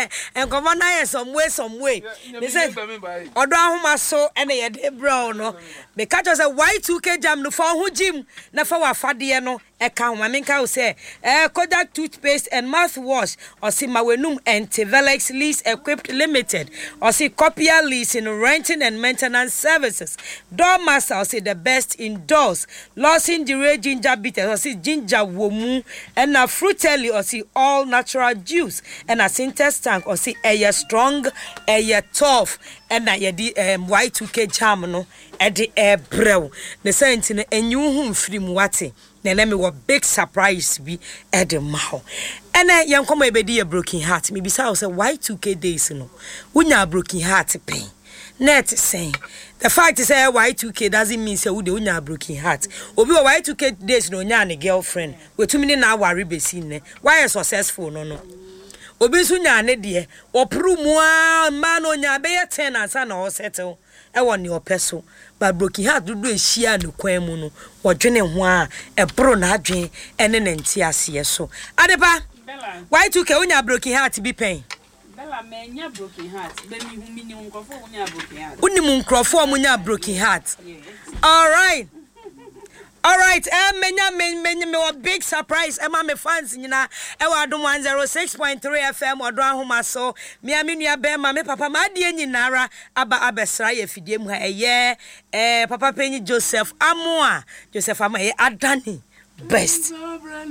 and come on some way. They say odo ahoma so and ye de bro no. Me catch us a Y2K jam no for hu gym na for wa fade no e ka ho ma me ka say Kodak toothpaste and mouthwash or see Mawenum and Tivelex Lease Equipped Limited or see Copia Leasing, renting and maintenance services. Doormaster or see the best indoors. Lawson Dure ginger bitters or see ginger womu and a fruitelli or see all natural juice and a Sintex tank or see air strong, air tough and a Y2K jam no at the air brew. The sentinel and you home free mwati. Let me what big surprise be at the mouth. And I young come a broken heart. Maybe so say Y2K days no. When you broken heart pain. Net saying the fact is Y2K doesn't mean say we a broken heart. Obi Y2K days no nya ne girlfriend. We 2 minutes now worry be seen. Why successful no. Obi so nya ne de opru mu a man no nya be 10 ansa na o settle. E won ne opeso. But broken heart do ehia no kwan mu no wodwene ho a ebro na adwen ene ne nti ase so adeba Y2K unya broken heart bi pen Bella menya broken heart be mi hu mini nkrofo unya broken heart unimu nkrofo munya broken heart all right menya me big surprise e ma me fans nyina e wa adom 106.3 FM odo ahoma so me amenua be ma me papa ma de nyinara abesra ye fidie mu ha eye papa penyi Joseph Amoa ye adani best